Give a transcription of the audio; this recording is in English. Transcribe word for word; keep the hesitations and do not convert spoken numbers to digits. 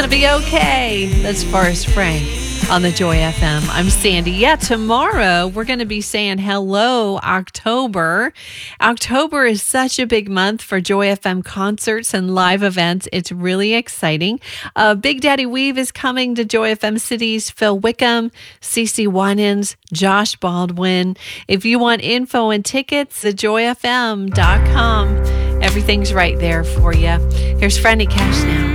going to be okay. That's Forrest Frank on the Joy F M. I'm Sandy. Yeah, tomorrow we're going to be saying hello, October. October is such a big month for Joy F M concerts and live events. It's really exciting. Uh, Big Daddy Weave is coming to Joy F M Cities. Phil Wickham, CeCe Winans, Josh Baldwin. If you want info and tickets, the joy f m dot com. Everything's right there for you. Here's Franny Cash now.